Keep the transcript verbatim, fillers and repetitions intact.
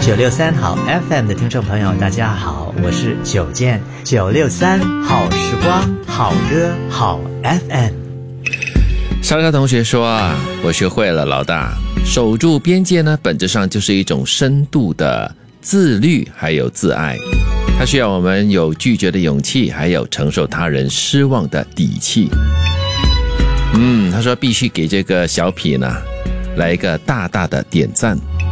九六三好 F M 的听众朋友，大家好，我是九健。九六三好时光，好歌，好 F M。 沙哥同学说啊，我学会了，老大，守住边界呢，本质上就是一种深度的自律，还有自爱。它需要我们有拒绝的勇气，还有承受他人失望的底气。嗯，他说必须给这个小品呢来一个大大的点赞。